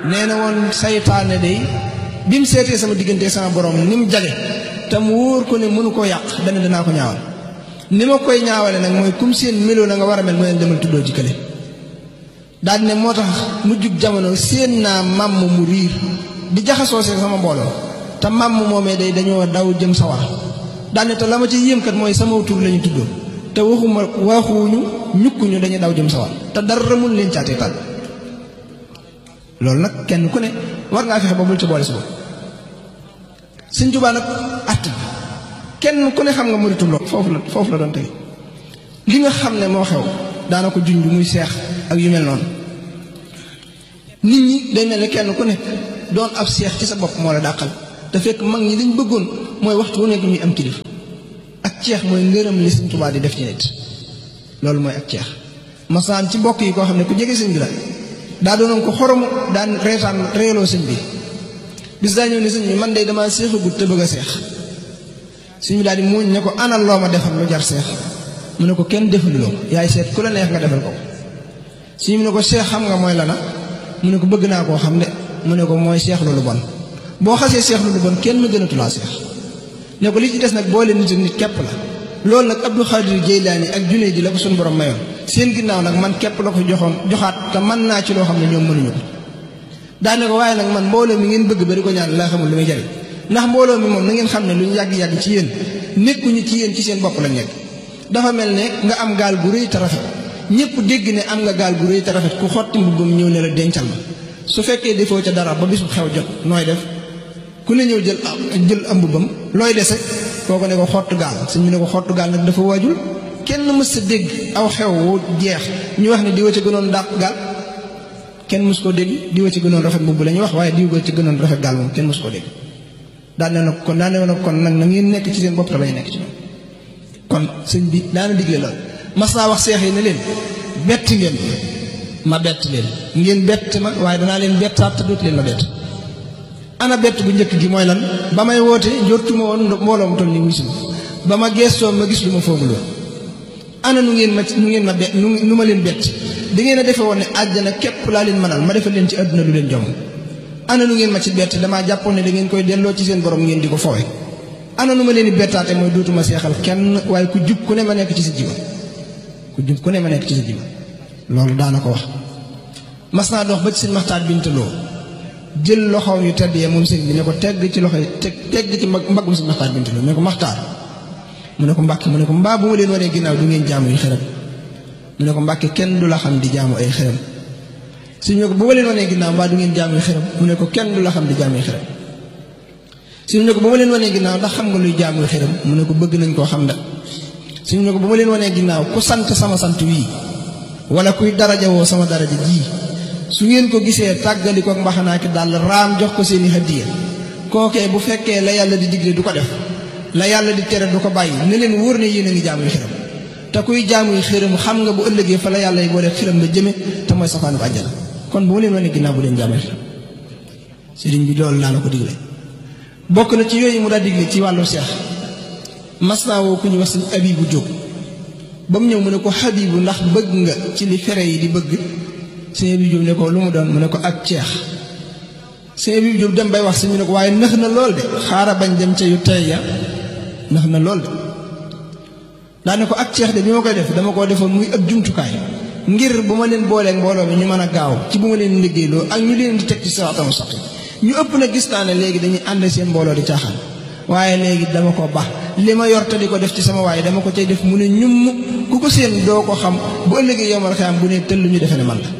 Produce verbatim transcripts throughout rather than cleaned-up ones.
nee na woon saytaane day bi mu seetee sama diggante sama borom ni mu jage te mu wóor ko ne mënu koo yàq dana danaa ko ñaawal ni ma koy ñaawale nag mooy kum seen meloo na nga war a mel mu leen demal tuddoo ci kële daal ne moo tax mu jug jamono seen naa màmm mu riir di jaxasoo seen sama mbooloo te màmm moomee day dañoo daw jëm sawar daal ne te la ma ci yéem kat mooy sama tur lañu tuddoo te waxuma waxuñu ñukkuñu dañuy daw jëm sawar te dara mun leen caatee tànn loolu nag kenn ku ne war ngaa fexe ba bul ci boole si bopp Sëñ Tuubaa nag att bi kenn ku ne xam nga muritum loolu foofu la foofu la doon tey li nga xam ne moo xew daana ko junj muy seex ak yu mel noonu nit ñi day mel ne kenn ku ne doon ab seex ci sa bopp moo la dàqal te fekk mag ñi liñ bëggoon mooy waxtu wu nekk ñuy am kilifa ak ceex mooy ngërëm li Sëñ Tuubaa di def ci nit loolu mooy ak ceex masaan ci mbokk yi koo xam ne ku jege sëñ bi la daa doonoon ko xoromu daan reetaan reeloo sëñ bi bis daa ñëw ne sëñ bi man day damaa seexagut te bëgg a seex sëñ bi daal di muuñ ne ko anal loo ma defal lu jar seex mu ne ko kenn defaluloo ko yaay seet ku la neex nga defal ko sëñ bi ne ko seex xam nga mooy lana mu ne ko bëgg naa koo xam de mu ne ko mooy seex lu bon boo xasee seex lu bon kenn gënatulaa seex ne ko li ci des nag boole nit ak nit képp la loolu nag Abdou Khadir Jeylaani ak Junayd ji la ko suñu borom mayoon seen ginnaaw nag man képp la ko joxoon joxaat te mën naa ci loo xam ne ñoom mënuñu ko daane ko waaye nag man mbooloo mi ngeen bëgg ba di ko ñaan laa xamul lu muy jariñ ndax mbooloo mi moom na ngeen xam ne lu ñu yàgg-yàgg ci yéen nekkuñu ci yéen ci seen bopp lañ nekk dafa mel ne nga am gaal gu rëy te rafet ñëpp dégg ne am nga gaal gu rëy te rafet ku xotti mbubbam ñëw ne la dencal ma su fekkee defoo ca dara ba bisu xew jot nooy def ku ne ñëw jël jël am mbubbam looy dese kooku ne ko xottu gaal suñ mu ne ko xottu gaal nag dafa waajul kenn mës sa dégg aw xew wu jeex ñu wax ne diwa ci gënoon dàq gaal kenn mës koo dégg diwa ci gënoon rafet mbubb la ñuy wax waaye diwa ci gënoon rafet gaal moom kenn mës koo dégg daan ne nag kon daan ne nag kon nag na ngeen nekk ci seen bopp te bañ nekk ci ñoom kon sëñ bi daana digle lool mas naa wax seex yi ne leen bett ngeen ma bett leen ngeen bett ma waaye danaa leen bettaat te dootu leen ma bett ana bett bu njëkk gi mooy lan ba may woote njortuma woon mbooloo mu toll ni wisim ba ma geestoo ma gis lu ma foogul ana nu ngeen ma nu ngeen ma bett nu ma leen bett da ngeen a defe woon ne àjjana képp laa leen mënal ma defal leen ci àdduna lu leen jom ana nu ngeen ma ci bett damaa jàppoon ne da ngeen koy delloo ci seen borom ngeen di ko foowe ana nu ma leen di bettaate mooy dootuma seexal kenn waaye ku jub ku ne ma nekk ci sa jiba ku jub ku ne ma nekk ci sa jiba loolu daana ko wax mas naa dox ba ci seen Maxtaar Bintaloo jël loxoom yu tedd yee moom sëñ bi ne ko tegg ci loxo yi teg tegg ci mbaggum sëñ Maxtaar Bintaloo ne ko Maxtaar mu ne ko Mbàkke mu ne ko mbaa bu ma leen wanee ginnaaw du ngeen jaamu yu xërëm mu ne ko Mbàkke kenn du la xam di jaamu ay xërëm suñu ne ko bu ma leen wanee ginnaaw mbaa du ngeen jaamu yu xërëm mu ne ko kenn du la xam di jaamu yu xërëm suñu ne ko bu ma leen wanee ginnaaw ndax xam nga luy jaamu yu xërëm mu ne ko bëgg nañ koo xam da suñu ne ko bu ma leen wanee ginnaaw ku sant sama sant wii wala kuy daraja woo sama daraja ji su ngeen ko gisee tàggali ko mbaxanaaki daal raam jox ko seeni hadiya kookee bu fekkee la yàlla di digle du ko def la yàlla di tere du ko bàyyi ne leen wóor ne yéen a ngi jaamuy xërëm te kuy jaamuy xërëm xam nga bu ëllëgee fa la yàlla yi boole xërëm la jëme te mooy safaanu bu àjjana kon bu ma leen wane ginnaaw bu leen jaamuy xërëm sëriñ bi loolu laa la ko digle bokk na ci yooyu mu daa digle ci wàllu seex mas naa woo ku ñu wax sëñ Abibu Jóob ba mu ñëw mu ne ko Habibu ndax bëgg nga ci li fere yi di bëgg sëñ Abibu Jóob ne ko lu mu doon mu ne ko ak ceex sëñ Abibu Jóob dem bay wax sëñ bi ne ko waaye nëx na lool de xaaral bañ dem ca yu tey ya nëx na lool de daa ne ko ak ceex de bi ma koy def dama koo defoon muy ab jumtukaay ngir bu ma leen booleeg mbooloo mi ñu mën a gaaw ci bu ma leen liggéeyloo ak ñu leen di teg ci siraatal mustaqiim ñu ëpp na gis naa ne léegi dañuy ànd seen mbooloo di caaxaan waaye léegi dama ko baax li ma yor te di ko def ci sama waaye dama ko cay def mu ne ñum ku ko seen doo ko xam bu ëllëgee yomal xiyam bu ne tëll ñu defe ne man la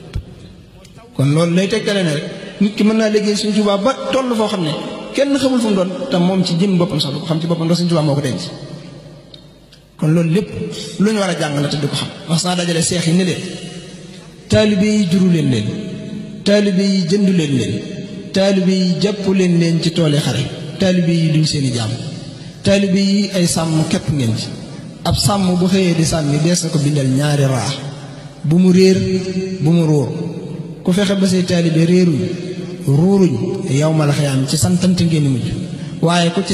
kon loolu lay tegtale ne rek nit ki mën naa liggéey Sëñ Tuubaa ba toll foo xam ne kenn xamul fu mu doon te moom ci jëm boppam sax du ko xam ci boppam ndax Sëñ Tuubaa moo ko denc kon loolu lépp lu ñu war a jàng la te di ko xam mas naa dajale seex yi ne leen taalibe yi juru leen leen taalibe yi jëndu leen leen taalibe yi jàpp leen leen ci toole xare taalibe yi duñ seeni jaam taalibe yi ay sàmm képp ngeen ci ab sàmm bu xëyee di sàmmi dees na ko bindal ñaari raa bu mu réer bu mu róor ku fexe ba say taalibe réeruñ ruuruñ yow ma la xayaam ci santante ngeen mujj waaye ku ci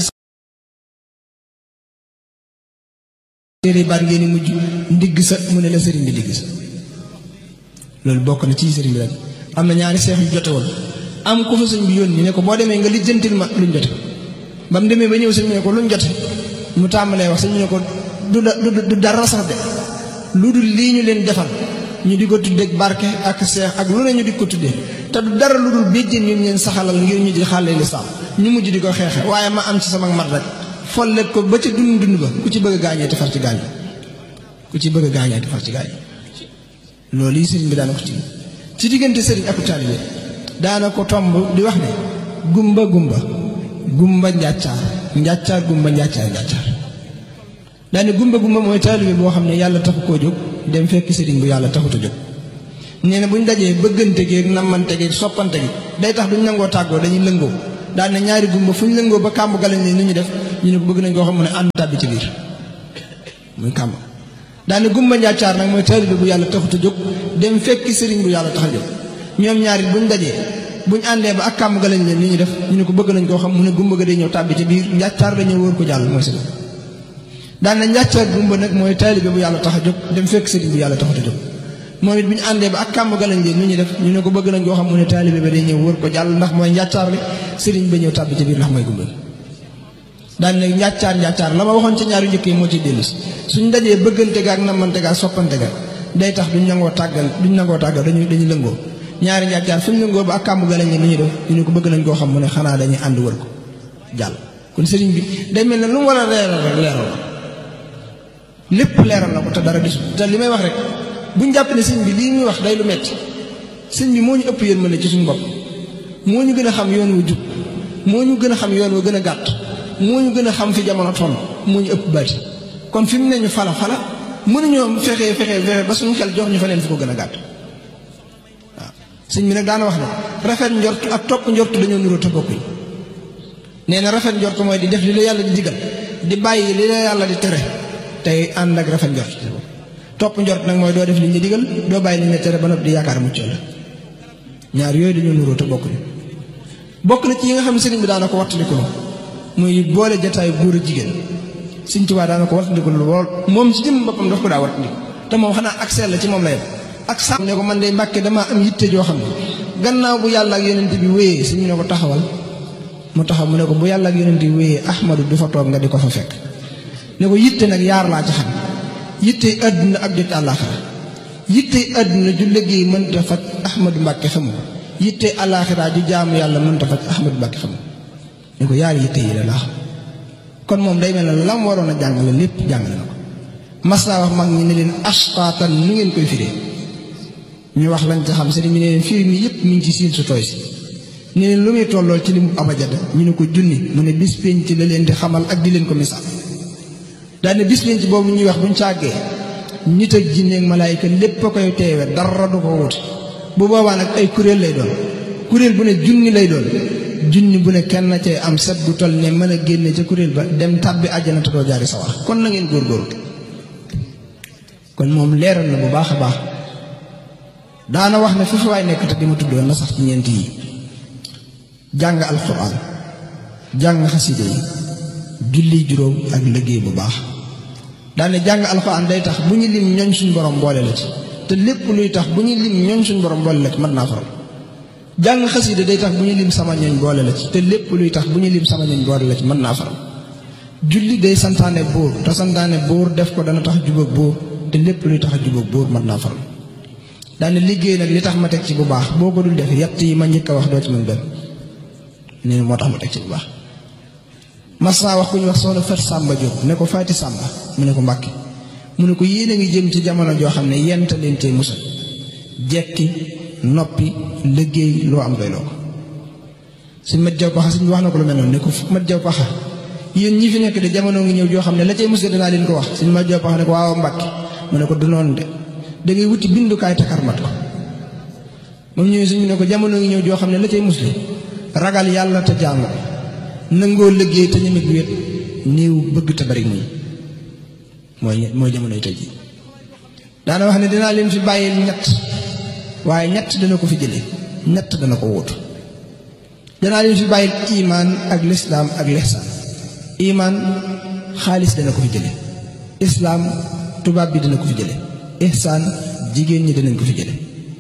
téere baat ngeen mujj ndigg sa mu ne la sëriñ bi digg sa loolu bokk na ci sëriñ bi rek am na ñaari seex yu jote woon am ku fa sëñ bi yónni ne ko boo demee nga lijjantil ma luñ jote ba mu demee ba ñëw sëñ bi ne ko luñ jote mu tàmbalee wax sëñ bi ne ko du du dara sax de lu dul lii ñu leen defal ñu di ko tuddee barke ak seex ak lu ne ñu di ko tuddee te du dara lu dul béjjén yu ñu leen saxalal ngir ñu di xàllee lislaam ñu mujj di ko xeexe waaye ma am ci sama mat rek follet ko ba ca dund dund ba ku ci bëgg a gaañee te far ci gaañ ku ci bëgg a gaañee te far ci gaañ loolu yi sëriñ bi daana ko ci ci diggante sëriñ ak taalibe daana ko tomb di wax ne gumba gumba gumba njàccaar njàccaar gumba njàccaar njàccaar daane gumba gumba mooy taalibe boo xam ne yàlla taxu koo jóg dem fekk sëriñ bu yàlla taxut a jóg nee na bu ñu dajee bëggante gi nammante gi soppante gi day tax duñ nangoo tàggoo dañuy lëngoo daane ñaari gumba fu ñu lëngoo ba kàmb galañ ne ni ñu def ñu ne ko bëgg nañ koo xam mu ne ànd tàbbi ci biir muy kàmb daane gumba njàccaar nag mooy taalibe bu yàlla taxut a jóg dem fekki sëriñ bu yàlla tax a jóg ñoom ñaari buñ dajee buñ àndee ba ak kàmb ga lañ leen li ñu def ñu ne ko bëgg nañ koo xam mu ne gumba ga day ñëw tàbbi ci biir njàccaar dañoo wóor ko jàll mooy sëriñ daan na njàccaar gumba nag mooy taalibe bu yàlla tax a jóg dem fekk sëriñ bu yàlla taxut a jóg moom it bu ñu àndee ba ak kàmb ga lañ leen li ñu def ñu ne ko bëgg nañ koo xam mu ne taalibe ba day ñëw wóor ko jàll ndax mooy njàccaar li sëriñ ba ñëw tàbbi ci biir ndax mooy gumba daan na njàccaar njàccaar la ma waxoon ci ñaari njëkk yi moo ci dellu si suñ dajee bëggante ga ak nammante ga ak soppante ga day tax duñ nangoo tàggal duñ nangoo tàggal dañuy dañuy lëngoo ñaari njàccaar fu ñu lëngoo ba ak kàmb ga lañ leen li ñu def ñu ne ko bëgg nañ koo xam mu ne xanaa dañuy ànd wër ko jàll kon sëriñ bi day mel ne lu mu war a leeral rek leeral lépp leeral na ko te dara gisul te li may wax rek buñ jàpp ne sëñ bi lii muy wax day lu metti sëñ bi moo ñu ëpp yërmande ci suñu bopp moo ñu gën a xam yoon wu jub moo ñu gën a xam yoon wu gën a gàtt moo ñu gën a xam fi jamono toll moo ñu ëpp bari kon fi mu ne ñu fala fala mënuñoo fexe fexe fexe ba suñu xel jox ñu fa leen fi ko gën a gàtt waaw sëñ bi nag daana wax ne rafet njort ak topp njort dañoo nuroo te bokkuñ nee na rafet njort mooy di def li la yàlla di digal di bàyyi li la yàlla di tere tey ànd ak rafet njort topp njort nag mooy doo def li ñu digal doo bàyyi li ñu tere ba noppi di yaakaar mucc la ñaar yooyu dañoo nuroo te bokkuñ bokk na ci yi nga xam ne sëriñ bi daana ko wattandiku muy boole jataayu góor ak jigéen Sëriñ Tuubaa daana ko wattandiku lool moom ci jëm boppam daf ko daa wattandiku te moom xanaa ak sell la ci moom la yem ak sàmm ne ko man de Mbàkke damaa am yitte joo xam ne gannaaw bu yàlla ak yonent bi wéyee suñu ne ko taxawal mu taxaw mu ne ko bu yàlla ak yonent bi wéyee Ahmadu du fa toog nga di ko fa fekk ne ko yitte nag yaar laa ci xam yitte àdduna ak jot àllaaxira yitte àdduna ju liggéey mënta faj Ahmadu Mbàkke xamu ko yitte àllaaxira ju jaamu yàlla mënta faj Ahmadu Mbàkke xamu ko ne ko yaar yitte yi la laa xam kon moom day mel ne lam waroon a jàngale lépp jàngale na ko mas naa wax mag ñi ne leen asqaatan nu ngeen koy firee ñu wax lañ ca xam sëriñ bi ne leen firi mi yëpp mi ngi ci siin su tooy si ne leen lu muy tollool ci li mu abajada ñu ne ko junni mu ne bis penc la leen di xamal ak di leen ko misaal daane bis penc boobu ñuy wax buñ càggee nit ak jinne ak malaayika lépp a koy teewe dara du ko wuute bu boobaa nag ay kuréel lay doon kuréel bu ne junni lay doon junni bu ne kenn cay am set gu toll ne mën a génne ca kuréel ba dem tàbbi àjjana te doo jaari sawar kon na ngeen góorgóorlu kon moom leeral na bu baax a baax daana wax ne foofu waay nekk te di ma tuddoon na sax ci ñeent yi jàng alxuraan jàng xaside yi julli juróom ak liggéey bu baax daane jàng alxuraan day tax bu ñu lim ñooñ suñu borom boole la ci te lépp luy tax bu ñu lim ñooñ suñu borom boole la ci mën naa faral jàng xaside day tax bu ñu lim sama ñooñ boole la ci te lépp luy tax bu ñu lim sama ñooñ boole la ci mën naa faral julli day santaane buur te santaane buur def ko dana tax jubóog buur te lépp luy tax a jubóog buur mën naa faral daane liggéey nag li tax ma teg ci bu baax boo ko dul def yett yi ma njëkk a wax doo ci mën benn nii moo tax ma teg ci bu baax mas naa wax ku ñu wax soxna Fat Sàmba Jóob ne ko Faati Sàmba mu ne ko Mbàkke mu ne ko yéen a ngi jëm ci jamono joo xam ne yent leen tey musal jekki noppi liggéey loo am doy loo ko suñ mat jaw paxa suñ wax na ko lu mel noonu ne ko mat jaw paxa yéen ñi fi nekk de jamono ngi ñëw joo xam ne la cay musal danaa leen ko wax suñ mat jaw paxa ne ko waaw Mbàkke mu ne ko du noonu de da ngay wuti bindukaay takarmat ko moom ñëwee suñu ne ko jamono ngi ñëw joo xam ne la cay musle ragal yàlla te jaamu nangoo liggéey te ñeme gu wét néew bëgg te bari muñ mooy mooy jamonoy tey ji daana wax ne dinaa leen fi bàyyil ñett waaye ñett dana ko fi jële ñett dana ko wóotu danaa leen fi bàyyil imaan ak lislaam ak lihsaan imaan xaalis dana ko fi jële islaam tubaab bi dana ko fi jële ihsaan jigéen ñi danañ ko fi jële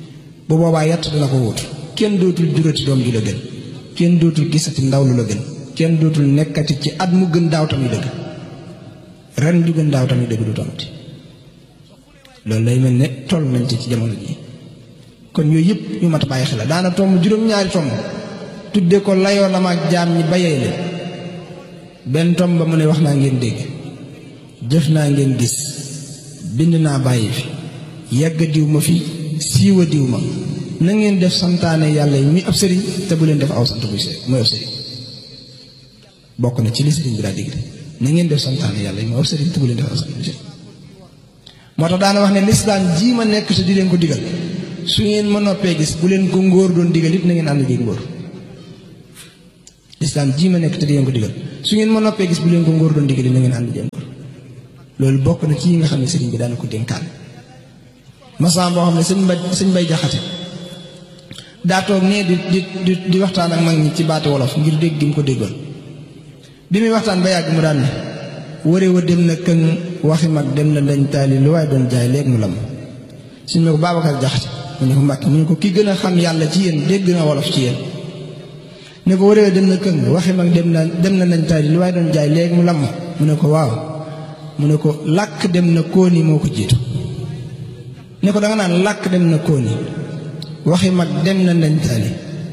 bu boobaa yett dina ko wut kenn dootul jurati doom ju la gën kenn dootul gisati ndaw lu la gën kenn dootul nekkati ci at mu gën daaw tamit dëgg ren ju gën daaw tamit dëgg du tamati loolu lay mel ne toll nañ ci ci jamono ji kon yooyu yëpp ñu mat a bàyyi xel la daana tomb juróom-ñaari tomb tudde ko layoo na ma ak jaam ñi bayee leen benn tomb ba mu ne wax naa ngeen dégg jëf naa ngeen gis bind naa bàyyi fi yàgg diw ma fi siiwa diw ma na ngeen def santaane yàlla yi muy ab sëriñ te bu leen def aw sant buy see mooy ab sëriñ bokk na ci li sëriñ bi daa digg na ngeen def santaane yàlla yi mooy ab sëriñ te bu leen def aw sant buy see moo tax daana wax ne lislaam jii ma nekk te di leen ko digal su ngeen ma noppee gis bu leen ko ngóor doon digal it na ngeen ànd ji ngóor lislaam jii ma nekk te di leen ko digal su ngeen ma noppee gis bu leen ko ngóor doon digal it na ngeen ànd ji ngóor loolu bokk na ci yi nga xam ne sëriñ bi daana ko dénkaan masam boo xam ne sëñ mbay sëñ mbay jaxate daa toog nee di di di waxtaan ak mag ñi ci baati wolof ngir dégg gi mu ko déggoon bi muy waxtaan ba yàgg mu daan ne ware wa dem na këng waxi mag dem na dañ taali lu waaye doon jaay léegi mu lam suñ ne ko Babacar Jaxate mu ne ko Mbàkke mu ne ko ki gën a xam yàlla ci yéen dégg na wolof ci yéen ne ko ware wa dem na këng waxi mag dem na dem na dañ taali lu waaye doon jaay léegi mu lam mu ne ko waaw mu ne ko làkk dem na kóoni moo ko jiitu ne ko danga naan làkk dem na kóoni waxi mag dem na dañ taali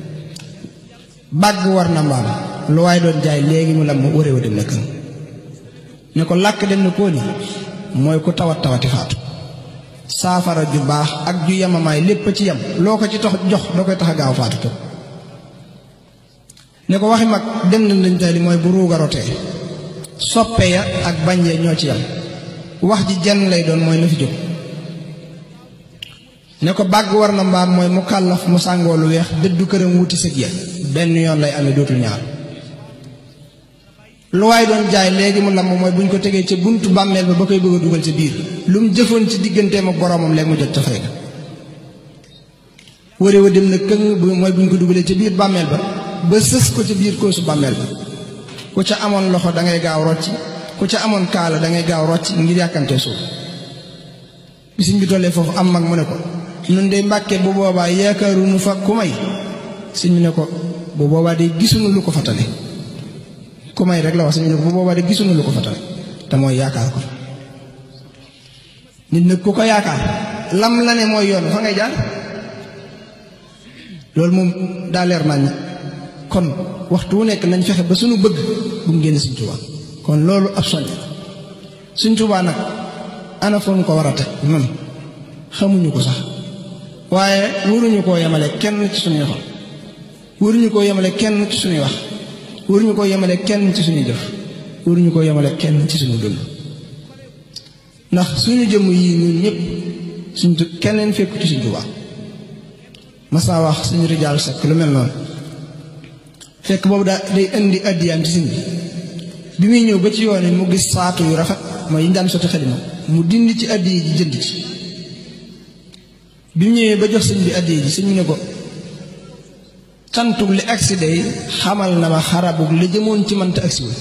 bàgg war na mbaam lu waaye doon jaay léegi mu lam ware wa dem na këng ne ko làkk dem na kóoni mooy ku tawat tawati faatu saafara ju baax ak ju yemamaay lépp ci yem loo ko ci tax jox doo koy tax a gaaw faatu to ne ko waxi mag dem na dañ taali mooy bu ruuga rotee soppe ya ak bañ ya ñoo ci yem wax ji jenn lay doon mooy na fi jóg ne ko bàgg war na mbaam mooy mu kàllaf mu sàngoo lu weex dëddu këram wuti sëg ya benn yoon lay amee dootul ñaar lu waay doon jaay léegi mu lamb mooy bu ñu ko tegee ca buntu bàmmeel ba ba koy bëgg a dugal ca biir lu mu jëfoon ci digganteem ak boroomam léegi mu jot ca fay ga ware wa dem na këng mooy bu ñu ko dugalee ca biir bàmmeel ba ba sës ko ca biir koosu bàmmeel ba ku ca amoon loxo da ngay gaaw rocci ku ca amoon kaala da ngay gaaw rocci ngir yàkkantee suuf bi sëñ bi tollee foofu am mag mu ne ko nun de Mbàkke bu boobaa yaakaaruñu fa ku may sëñ bi ne ko bu boobaa de gisuñu lu ko fatale ku may rek la wax sëñ bi ne ko bu boobaa de gisuñu lu ko fatale te mooy yaakaar ko nit nag ku ko yaakaar lam la ne mooy yoon fa ngay jaar loolu moom daa leer nañ kon waxtu wu nekk nañ fexe ba suñu bëgg bu mu génn Sëñ Tuubaa kon loolu ab soññ Sëñ Tuubaa nag ana foon ko war a teg man xamuñu ko sax waaye waruñu koo yemale kenn ci suñuy xol waruñu koo yemale kenn ci suñuy wax waruñu koo yemale kenn ci suñuy jëf waruñu koo yemale kenn ci suñu dund ndax suñu jëmm yii ñun ñëpp suñ keneen fekku ci Sëñ Tuubaa masaa wax suñu rijaal sekk lu mel noonu fekk boobu daa day indi addiyaam ci sëñ bi bi muy ñëw ba ci yoon yi mu gis saatu yu rafet mooy yi ñu daan sotti xalima mu dindi ci addiya ji jënd ci bi mu ñëwee ba jox sëñ bi addiya ji sëñ bi ne ko cantug li agsi day xamal na ma xarabug li jëmoon ci man te agsiwul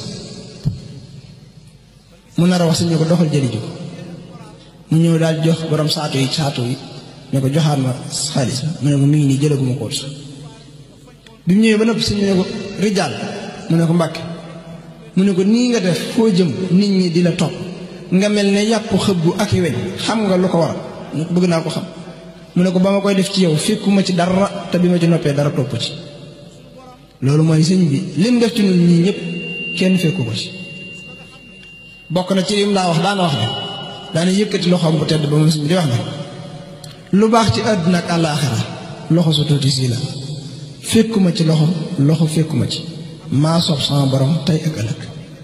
mu nar a wax sëñ bi ne ko doxal jëli ji ko mu ñëw daal jox borom saatu yi saatu yi ne ko joxaat ma xaalis mu ne ko mi ngi nii jëlaguma ko sax bi mu ñëwee ba noppi sëñ bi ne ko rijaal mu ne ko Mbàkke mu ne ko nii nga def foo jëm nit ñi di la topp nga mel ne yàpp xëbbu ak i weñ xam nga lu ko waral mu bëgg naa ko xam mu ne ko ba ma koy def ci yow fekkuma ci dara te bi ma ci noppee dara topp ci loolu mooy sëñ bi lim def ci ñun ñii ñëpp kenn fekku ko ci bokk na ci lim laa wax daana wax ne daana yëkkati loxoom bu tedd ba moom sëñ bi di wax ne lu baax ci àdduna ak àllaaxira loxo su tuuti sii la fekkuma ci loxo loxo fekkuma ci maa soob sama borom tey ak ëllëg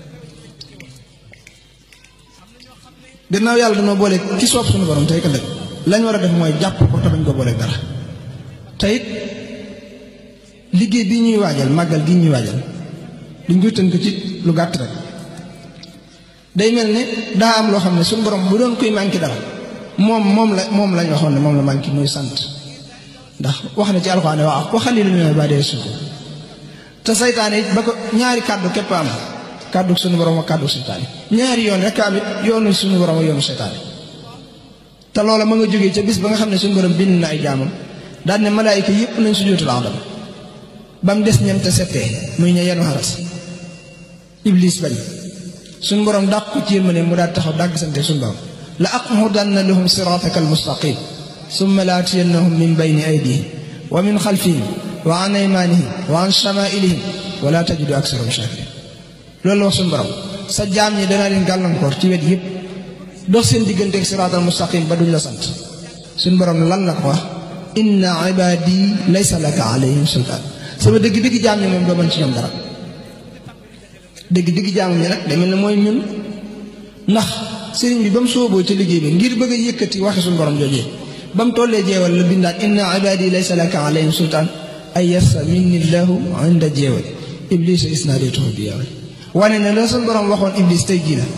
gannaaw yàlla dama boole ki soob suñu borom tey ak ëllëg lañ war a def mooy jàpp ko te bañ ko boole dara te it liggéey bii ñuy waajal màggal gi ñuy waajal duñ koy tënk ci lu gàtt rek day mel ne daa am loo xam ne suñu borom bu doon koy manqué dara moom moom la moom lañ waxoon ne moom la manqué muy sant ndax wax na ci alxuraan ne waaw waxal li lu ne ba dee suko te saytaane it ba ko ñaari kàddu képp am kàddu suñu borom ak kàddu saytaane ñaari yoon rek am it yoonu suñu borom ak yoonu saytaane te loola ma nga jógee ca bis ba nga xam ne suñu borom bind na ay jaamam daan ne malaayika yëpp nañ sujjóotal Aadama ba mu des ñam te settee muy ña yenu xaras Iblis bañ suñ borom dàq ko ci yërmande mu daal taxaw dàgg sante suñ borom la aqudanna lahum siraataka almustaqim summa la atiyannahum min bayni aydihim wa min xalfihim wa an aymanihim wa an shamailihim wa la tajidu aksarahum shakirin loolu la wax suñ borom sa jaam ñi danaa leen gàllankoor ci wet yëpp dox seen digganteeg siraatal mustaqim ba duñ la sant suñ borom lan la ko wax inna ibadi laysa laka alayhim sultaan sama dëgg dëgg jaam ñi moom doo mën ci ñoom dara dëgg dëgg jaam ñi nag demel na mooy ñun ndax sëriñ bi ba mu sooboo ci liggéey bi ngir bëgg a yëkkati waxi suñu borom joojee ba mu tollee jeewal la bindaat inna ibadi laysa laka alayhim sultaan ay yassa minni llahu inda jeewal iblis isnaadaytuhu bi yawal wane ne la suñu borom waxoon iblis tey jii la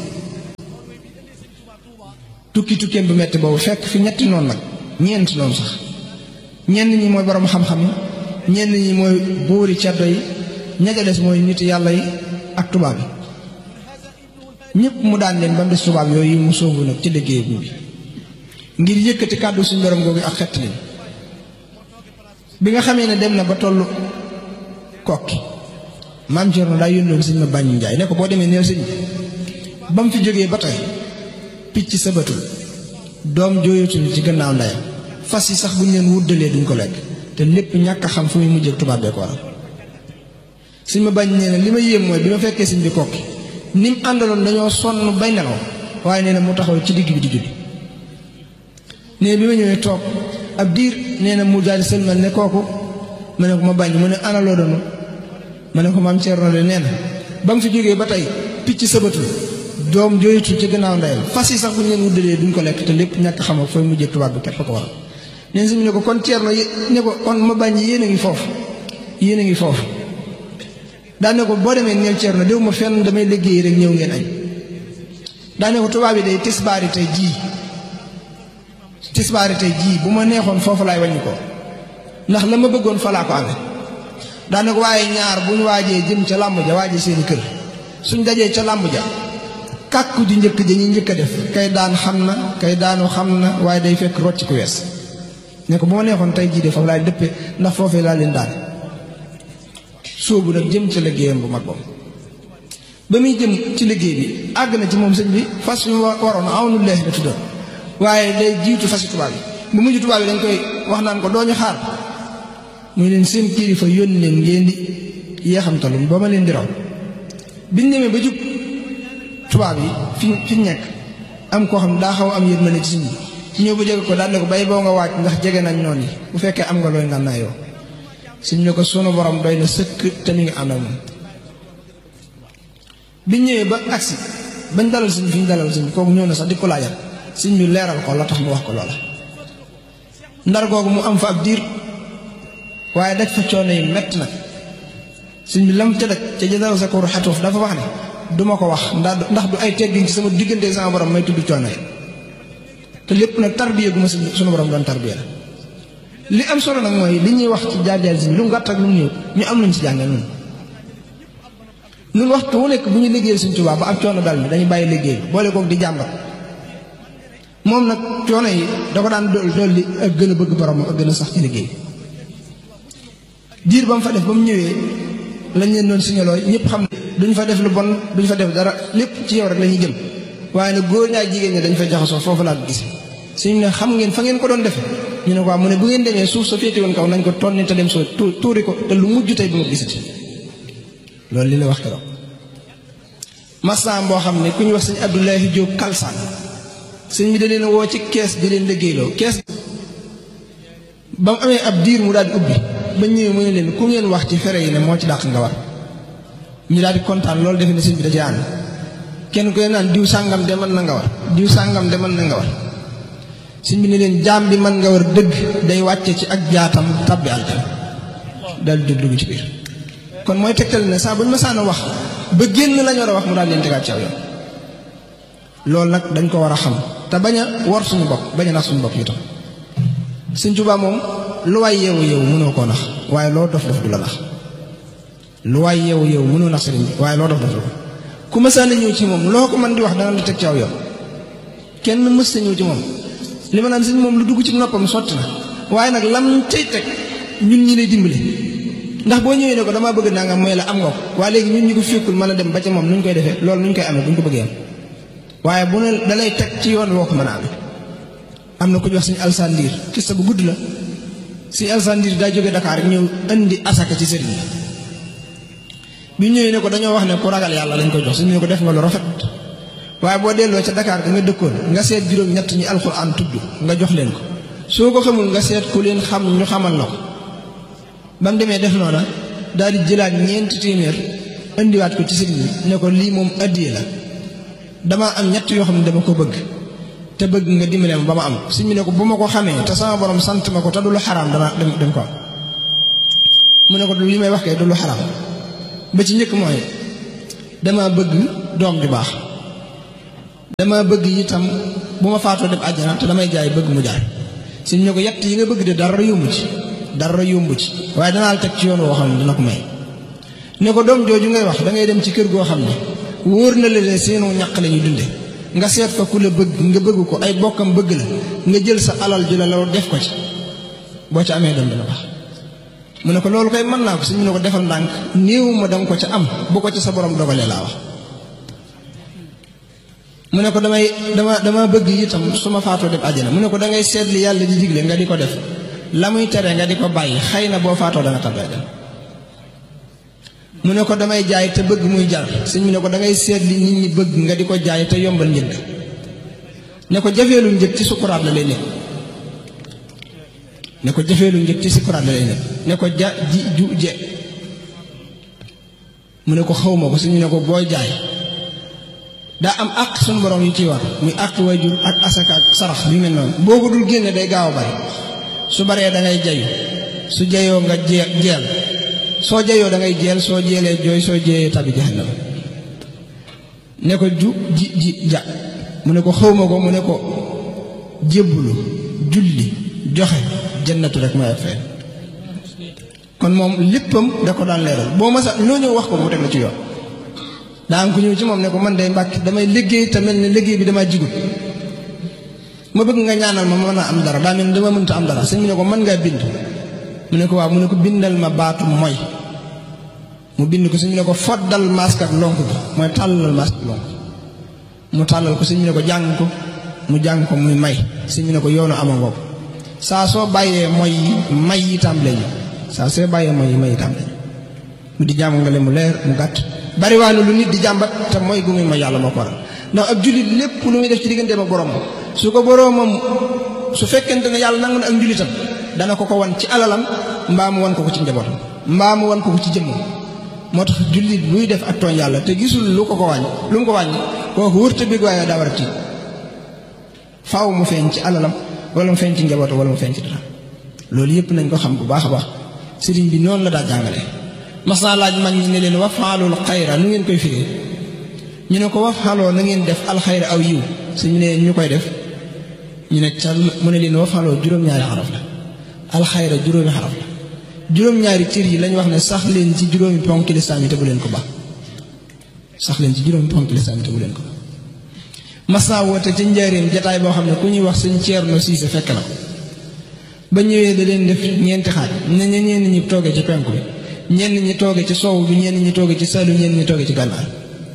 tukki tukkeem bu metti boobu fekk fi ñetti noonu nag ñeent noonu sax ñenn ñi mooy borom xam-xam yi ñenn ñi mooy buuri ceddo yi ña ca des mooy nit yàlla yi ak tubaab yi ñëpp mu daan leen ba mu des tubaab yooyu mu sóobu nag ci liggéey bi ngir yëkkati kàddu suñu borom googu ak xett leen bi nga xamee ne dem na ba tollu kokki maam Cerno daa yónnoon sëñ ma bàññi njaay ne ko boo demee neel sëñ ba mu fi jógee ba tey picc sabatul doom jooyatul ci gannaaw ndeyam fas yi sax buñ leen wuddalee duñ ko lekk te lépp ñàkk a xam fu muy mujjee tubaab bee ko waral sëñ ma bañ nee na li ma yéem mooy bi ma fekkee sëñ bi kokki ni mu àndaloon dañoo sonn bay nelaw waaye nee na mu taxaw ci digg bi di julli nee bi ma ñëwee toog ab diir nee na mu daal di sëlmal ne kooku ma ne ko ma bañ mu ne ana loo doon ma ne ko maam Cerno de nee na ba mu fi jógee ba tey picc sabatul doom jooyatul ci gannaaw ndeyam fas yi sax bu ñu leen wuddalee duñ ko lekk te lépp ñàkk xam ak fooy mujjee tubaab bi képp ko waral neen sëñ bi ne ko kon Cerno ne ko kon ma bañ yéen a ngi foofu yéen a ngi foofu daane ko boo demee neel Cerno déw ma fenn damay liggéey rek ñëw ngeen añ daane ko tubaab yi day tisbaari tey jii tisbaari tey jii bu ma neexoon foofu laay wàññi ko ndax la ma bëggoon fa laa ko amee daane ko waaye ñaar bu ñu waajee jëm ca làmb ja waajee seeni kër suñ dajee ca làmb ja kàkku ju njëkk ja ñi njëkk a def kay daan xam na kay daanu xam na waaye day fekk rocc ku wees ne ko bu ma neexoon tey jii de foofu laay dëppee ndax foofee laa leen daan sóobu nag jëm ci liggéeyam bu mag boobu ba muy jëm ci liggéey bi àgg na ci moom sëñ bi fas yu waroon awnu leex la tuddoon waaye day jiitu fasi tubaab yi bu mujj tubaab yi dañ koy wax naan ko dooñu xaar muy leen seen kilifa yónni leen ngeen di yeexamtalu ba ma leen di raw biñ demee ba jub tubaab yi fi fi nekk am koo xam daa xaw am yërmande ci sëñ bi ñëw ba jege ko daal ne ko bay boo nga waaj ndax jege nañ noonu yi bu fekkee am nga looy ngànnaay yoo suñ ne ko sunu borom doy na sëkk te mi ngi ànd ak moom biñ ñëwee ba agsi bañ dalal suñ fi ñu dalal suñ kooku ñëw na sax di ko laajal suñ bi leeral ko la tax mu wax ko loola ndar googu mu am fa ab diir waaye daj fa coono yi metti nag suñ bi lam ca daj ca jëdal sa koru xatuuf dafa wax ne duma ko wax ndax ndax du ay teggin ci sama diggante sama borom may tudd coono yi te lépp nag tarbiya gu ma sunu borom doon tarbiya la li am solo nag mooy li ñuy wax ci jaar-jaar si lu mu gàtt ak lu mu ñëw ñu am nañ ci jàngal ñun ñun waxtu wu nekk bu ñu liggéeyal Sëñ Tuubaa ba ab coono dal mi dañuy bàyyi liggéey boole koog di jàmbat moom nag coono yi da ko daan dool dolli ak gën a bëgg borom ak gën a sax ci liggéey diir ba mu fa def ba mu ñëwee lañ leen doon signaloo ñëpp xam ne duñ fa def lu bon duñ fa def dara lépp ci yow rek la ñuy jëm waaye nag góor ñaay jigéen ñi dañ fay jaxasoo foofu laa ko gis suñu ne xam ngeen fa ngeen ko doon defe ñu ne ko mu ne bu ngeen demee suuf sa féete woon kaw nañ ko tonni te dem soo tuuri ko te lu mujj tey bu ma gisati loolu li la wax keroog masam boo xam ne ku ñu wax sëñ Abdoulahi Diop Kalsaan sëñ bi da leen woo ci kees di leen liggéeyloo kees ba mu amee ab diir mu daal di ubbi ba ñëwee mu ne leen ku ngeen wax ci fere yi ne moo ci dàq nga war ñu daal di kontaan loolu defe ne sëñ bi da ci ànd kenn ku ne naan diw sàngam de mën na nga war diw sàngam de mën na nga war sëñ bi ne leen jaam bi mën nga war dëgg day wàcce ci ak jaatam tabbi aljana daal di dugg ci biir kon mooy tegtal ne saa bu ñu masaan a wax ba génn lañ war a wax mu daal leen tegaat ci aw yoon loolu nag dañ ko war a xam te bañ a war suñu bopp bañ a nax suñu bopp yu tam Sëñ Tuubaa moom lu waay yeewu yeewu mënoo koo nax waaye loo dof dof du la nax lu waay yeewu yeewu mënoo nax sëriñ bi waaye loo dof dof du la ku masaan a ñëw ci moom loo ko mën di wax dana la teg ci aw yoon kenn mës a ñëw ci moom li ma naan sëñ moom lu dugg ci noppam sotti na waaye nag lam cay teg ñun ñi lay dimbale ndax boo ñëwee ne ko damaa bëgg nangam mooy la am nga ko waaye léegi ñun ñi ko fekkul mën a dem ba ca moom nuñ koy defee loolu nuñ koy amee buñ ko bëggee am waaye bu ne dalay teg ci yoon woo ko mën a amee am na ku ñu wax suñu alsandiir kista bu gudd la suñu alsandiir daa jóge Dakar ñëw indi asaka ci sëriñ bi ñëwee ne ko dañoo wax ne ku ragal yàlla lañ ko jox suñu ne ko def nga lu rafet waaye boo delloo ca Dakar ga nga dëkkoon nga seet juróom ñett ñi alxuraan tudd nga jox leen ko soo ko xamul nga seet ku leen xam ñu xamal la ko ba mu demee def noona daal di jëlaat ñeenti téeméer indiwaat ko ci sëriñ bi ne ko lii moom addiye la damaa am ñett yoo xam ne dama ko bëgg te bëgg nga dimbale ma ba ma am sëriñ bi ne ko bu ma ko xamee te sama borom sant ma ko te du lu xaraam dana dem dem ko am mu ne ko li may wax kay du lu xaraam ba ci njëkk mooy dama bëgg doom ju baax dama bëgg itam bu ma faatoo dem àjjana te damay jaay bëgg mu jaay sëriñ bi ne ko yett yi nga bëgg de dara yomb ci dara yomb ci waaye danaa la teg ci yoon woo xam ne dina ko may ne ko doom jooju ngay wax da ngay dem ci kër goo xam ne wóor na la ne seenu ñàq la ñuy dunde nga seet fa ku la bëgg nga bëgg ko ay bokkam bëgg la nga jël sa alal ju la la def ko ci boo ca amee doom dina baax mu ne ko loolu koy mën naa ko suñu ne ko defal ndànk néew ma danga ko ca am bu ko ca sa borom dogalee laa wax mu ne ko damay dama dama bëgg itam su ma faatoo dem àjjana mu ne ko da ngay seet li yàlla di digle nga di ko def la muy tere nga di ko bàyyi xëy na boo faatoo danga tabee dem mu ne ko damay jaay te bëgg muy jar sëñ mu ne ko da ngay seet li nit ñi bëgg nga di ko jaay te yombal njëg ne ko jafeelu njëg ci sukuraat la lay nekk ne ko jafeelu njëg ci sukuraat la lay nekk ne ko ja ji ju je mu ne ko xawma ko sëñ mu ne ko booy jaay daa am àq suñu borom yu ciy war muy àq waajur ak asaka ak sarax bi mel noonu boo ko dul génne day gaaw a bari su baree da ngay jayu su jayoo nga jee jeel soo jayoo da ngay jeel soo jeelee jooy soo jeeyee tabi jahannam ne ko ju ji ji ja mu ne ko xawma ko mu ne ko jébbulu julli joxe jannatu rek may fay kon moom léppam da ko daan leeral boo ma sax loo ñëw wax ko mu teg la ci yoon daa am ku ñëw ci moom ne ko man day mbàkk damay liggéey te mel ne liggéey bi damaa jigut ma bëgg nga ñaanal ma mën a am dara daa mel ni dama mënta am dara sëñ bi ne ko mën ngaa bind mu ne ko waaw mu ne ko bindal ma baatu mooy mu bind ko sëñ bi ne ko foddal masque ak lonk bi mooy tàllal masque ak lonk mu tàllal ko sëñ bi ne ko jàng ko mu jàng ko muy may sëñ bi ne ko yoonu ama ngoog saa soo bàyyee mooy may yi tàmbale ñu saa soo bàyyee mooy yi may yi tàmbale ñu mu di jàmm nga le mu leer mu gàtt bariwaane lu nit di jàmbat te mooy gu muy ma yàlla moo ko waral ndax ab jullit lépp lu muy def ci digganteem ak borom su ko boroomam su fekkente ne yàlla nangu na ak njullitam dana ko ko wan ci alalam mbaa mu wan ko ko ci njabootam mbaa mu wan ko ko ci jëmmam moo tax jullit buy def ak tooñ yàlla te gisul lu ko ko wàññi lu mu ko wàññi kooku wërta bég waaye daa war a tiit faaw mu feeñ ci alalam wala mu feeñ ci njabootam wala mu feeñ ci dara loolu yëpp nañ ko xam bu baax a baax sëriñ bi noonu la daa jàngale mas naa laaj mag ñi ne leen wafaalul xayra nu ngeen koy firee ñu ne ko wafaaloo na ngeen def alxayra aw yiw suñu ne ñu koy def ñu ne ca mu ne leen wafaaloo juróom-ñaari xaraf la alxayra juróomi xaraf la juróom-ñaari cër yi lañ wax ne sax leen ci juróomi ponk lislaam yi te bu leen ko baax sax leen ci juróomi ponk lislaam yi te bu leen ko baax mas naa woote ca njaareem jataay boo xam ne ku ñuy wax sëñ Ceerno Siise fekk na ko ba ñëwee da leen def ñeenti xaaj ne ñenn ñi toogee ci penku bi ñenn ñi tooge ci soow bi ñenn ñi tooge ci salu ñenn ñi tooge ci gànnaar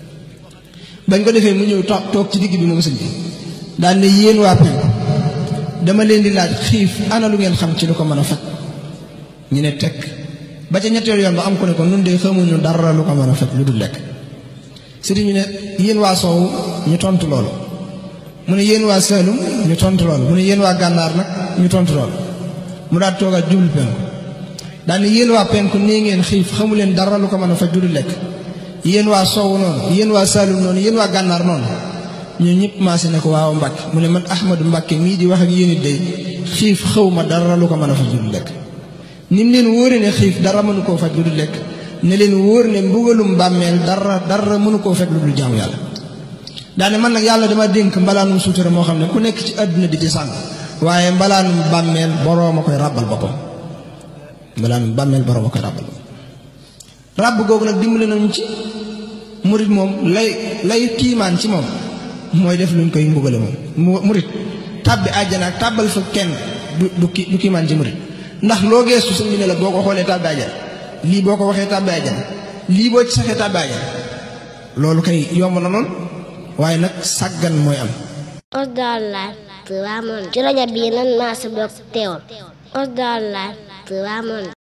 bañ ko defee mu ñëw toog ci digg bi moom sëñ bi daal ne yéen waa penku dama leen di laaj xiif ana lu ngeen xam ci lu ko mën a faj ñu ne tekk ba ca ñetteel yoon ba am ko ne ko nun de xamuñu dara lu ko mën a faj lu dul lekk sëriñ ñu ne yéen waa soow ñu tontu loolu mu ne yéen waa Saalum ñu tontu loolu mu ne yéen waa gànnaar nag ñu tontu loolu mu daal toogaat jublu penku daal ne yéen waa penku nii ngeen xiif xamu leen dara lu ko mën a faj lu dul lekk yéen waa soow noonu yéen waa Saalum noonu yéen waa gànnaar noonu ñun ñëpp maase ne ko waaw Mbàkke mu ne man Ahmadu Mbàkke mii di wax ak yéen it day xiif xaw ma dara lu ko mën a faj lu dul lekk ni mu leen wóore ne xiif dara mënu koo faj lu dul lekk ne leen wóor ne mbugalum bàmmeel dara dara mënu koo fekk lu dul jaamu yàlla daane man nag yàlla dama dénk mbalaanum suutura moo xam ne ku nekk ci àdduna di ci sàng waaye mbalaanum bàmmeel boroom a koy ràbbal boppam mbalaanum bàmmeel boroom a koy ràbbal boppam ràbb googu nag dimbale nañu ci murit moom lay lay tiimaan ci moom mooy def luñ koy mbugale moom murit tàbbi àjjana ak tàbbal fa kenn du du ki du kiimaan ci murit ndax loo geestu sëñ bi ne la boo ko xoolee tàbbi àjjana lii boo ko waxee tàbbi àjjana lii boo ci saxee tàbbi àjjana loolu kay yomb na noonu waaye nag sàggan mooy am. Osdallah Ramon ci rajo bii nan maa sa bokk teewul Osdallah Ramon